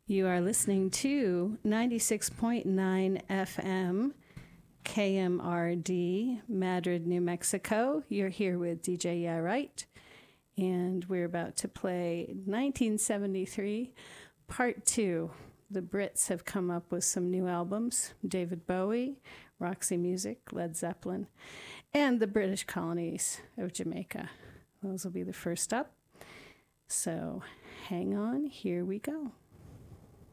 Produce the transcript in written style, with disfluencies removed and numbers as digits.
You are listening to 96.9 FM, KMRD, Madrid, New Mexico. You're here with DJ Yeah Right, and we're about to play 1973, Part 2. The Brits have come up with some new albums: David Bowie, Roxy Music, Led Zeppelin, and the British colonies of Jamaica. Those will be the first up. So hang on, here we go.